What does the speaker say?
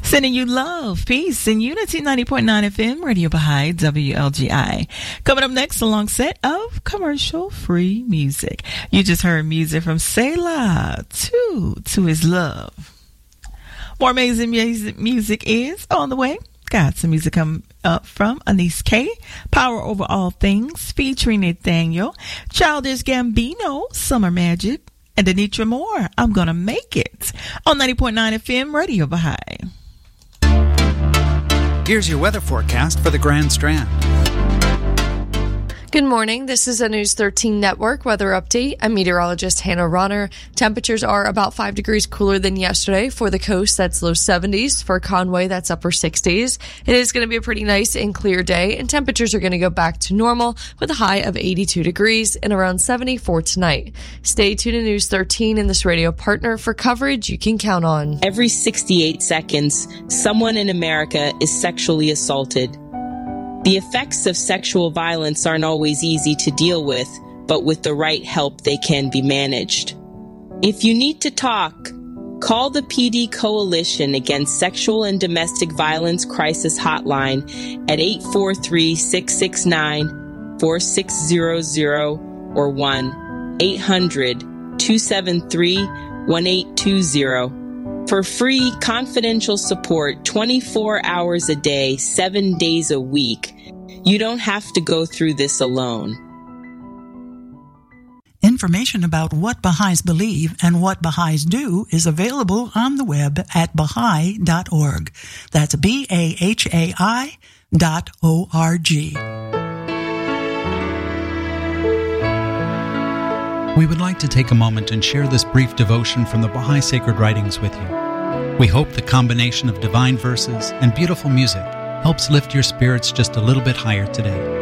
Sending you love, peace, and unity. 90.9 FM, Radio Baha'i, WLGI. Coming up next, a long set of commercial-free music. You just heard music from Selah to His Love. More amazing music is on the way. Got some music coming up from Anise K, Power Over All Things, featuring Nathaniel, Childish Gambino, Summer Magic, and Anitra Moore, I'm Gonna Make It, on 90.9 FM, Radio Baha'i. Here's your weather forecast for the Grand Strand. Good morning. This is a News 13 Network weather update. I'm meteorologist Hannah Ronner. Temperatures are about 5 degrees cooler than yesterday. For the coast, that's low 70s. For Conway, that's upper 60s. It is going to be a pretty nice and clear day, and temperatures are going to go back to normal with a high of 82 degrees and around 70 for tonight. Stay tuned to News 13 and this radio partner for coverage you can count on. Every 68 seconds, someone in America is sexually assaulted. The effects of sexual violence aren't always easy to deal with, but with the right help, they can be managed. If you need to talk, call the PD Coalition Against Sexual and Domestic Violence Crisis Hotline at 843-669-4600 or 1-800-273-1820. For free, confidential support 24 hours a day, 7 days a week. You don't have to go through this alone. Information about what Baha'is believe and what Baha'is do is available on the web at Baha'i.org. That's BAHAI.org. We would like to take a moment and share this brief devotion from the Baha'i Sacred Writings with you. We hope the combination of divine verses and beautiful music helps lift your spirits just a little bit higher today.